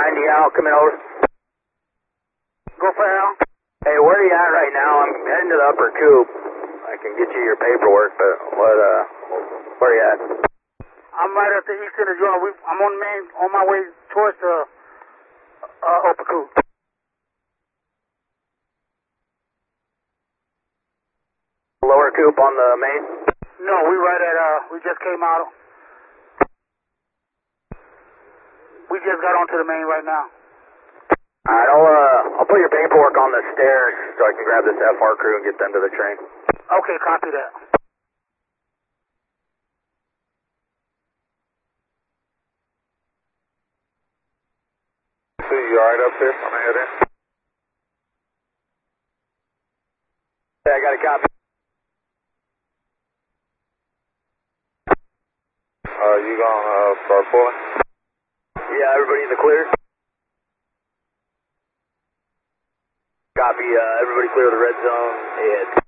90 Al, coming over. Go for Al. Hey, where are you at right now? I'm heading to the upper coop. I can get you your paperwork, but where are you at? I'm right at the east end of Jordan. I'm on my way towards the upper coop. Lower coop on the main? No, we just came out. We just got onto the main right now. Alright, I'll put your paperwork on the stairs so I can grab this FR crew and get them to the train. Okay, copy that. See, you alright up there? I'm gonna head in. Yeah, I got a copy. You gonna start pulling? Yeah, everybody in the clear? Copy, everybody clear the red zone.